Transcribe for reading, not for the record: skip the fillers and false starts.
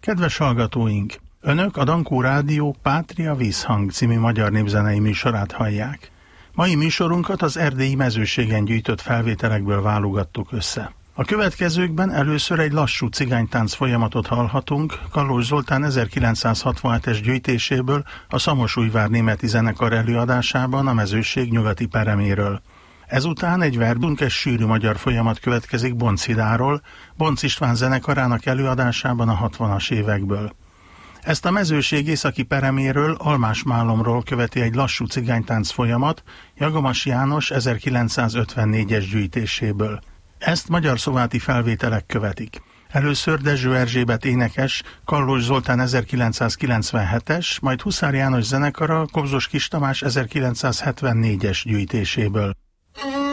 Kedves hallgatóink! Önök a Dankó Rádió Pátria Vízhang című magyar népzenei műsorát hallják. Mai műsorunkat az erdélyi mezőségen gyűjtött felvételekből válogattuk össze. A következőkben először egy lassú cigánytánc folyamatot hallhatunk Kallós Zoltán 1967-es gyűjtéséből a Szamosújvár Németi Zenekar előadásában a mezőség nyugati pereméről. Ezután egy verdunkes sűrű magyar folyamat következik Boncidáról, Bonc István zenekarának előadásában a 60-as évekből. Ezt a mezőség északi pereméről, Almás-Málomról követi egy lassú cigánytánc folyamat Jagamas János 1954-es gyűjtéséből. Ezt magyar-szováti felvételek követik. Először Dezső Erzsébet énekes, Kallós Zoltán 1997-es, majd Huszár János zenekara Kobzos Kis Tamás 1974-es gyűjtéséből.